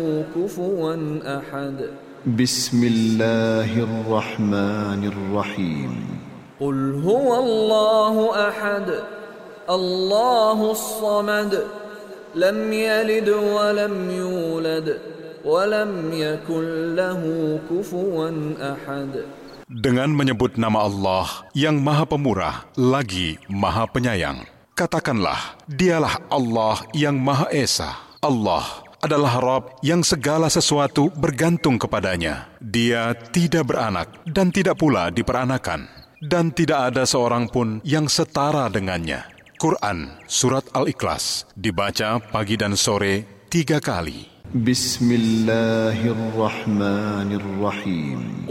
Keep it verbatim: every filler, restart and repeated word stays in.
كفوا أحد بسم الله الرحمن الرحيم قل هو الله أحد الله الصمد لم يلد ولم يولد ولم يكن له كفوا أحد. Dengan menyebut nama Allah yang Maha Pemurah lagi Maha Penyayang, katakanlah, dialah Allah yang Maha Esa. Allah adalah Rabb yang segala sesuatu bergantung kepadanya. Dia tidak beranak dan tidak pula diperanakan, dan tidak ada seorang pun yang setara dengannya. Quran Surat Al-Ikhlas dibaca pagi dan sore tiga kali. Bismillahirrahmanirrahim.